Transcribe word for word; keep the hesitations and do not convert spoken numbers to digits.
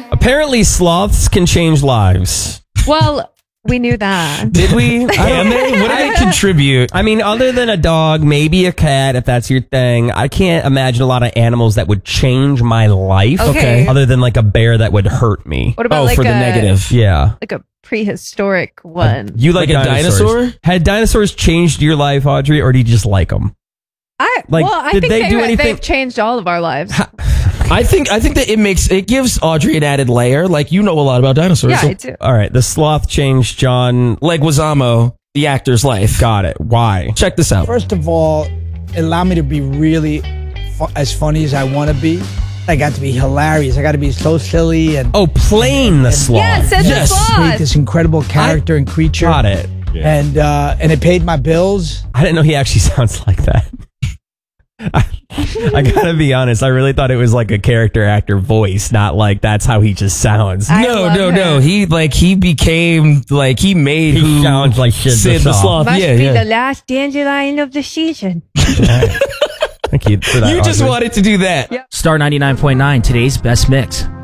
Apparently, sloths can change lives. Well, we knew that. Did we? I Can they? What do they contribute? I mean, other than a dog, maybe a cat, if that's your thing. I can't imagine a lot of animals that would change my life. Okay. Other than like a bear that would hurt me. What about Oh, like for a, the negative. Yeah. like a prehistoric one? You like, Like a dinosaurs. dinosaur? Had dinosaurs changed your life, Audrey, or do you just like them? I Like, well, I did think they they do anything- they've changed all of our lives. I think I think that it makes it gives Audrey an added layer. Like, you know a lot about dinosaurs. Yeah, So- I do. All right. The sloth changed John. Leguizamo, the actor's life. Got it. Why? Check this out. First of all, it allowed me to be really fu- as funny as I want to be. I got to be hilarious. I got to be so silly and Oh, Plain the sloth. Yes, it's Yes. a create sloth. this incredible character and creature. Got it. And uh, and it paid my bills. I didn't know he actually sounds like that. I, I gotta be honest. I really thought it was like a character actor voice, not like that's how he just sounds. I no, love no, her. no. He like he became like he made He who sounds like Sid the Sid the Sloth. Sloth. Must Yeah, be yeah. the last dandelion of the season. Thank you for that. You just Audrey. wanted to do that. Star ninety-nine point nine, today's best mix.